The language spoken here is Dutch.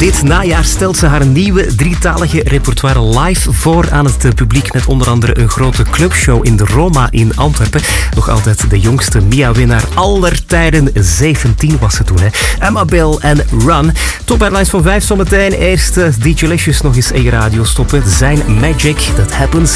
Dit najaar stelt ze haar nieuwe drietalige repertoire live voor aan het publiek met onder andere een grote clubshow in de Roma in Antwerpen. Nog altijd de jongste Mia-winnaar aller tijden. 17 was ze toen, hè. Emma Bill en Run. Top Headlines van 5 zometeen. Eerst DJ Licious nog eens in je radio stoppen. Zijn Magic, that happens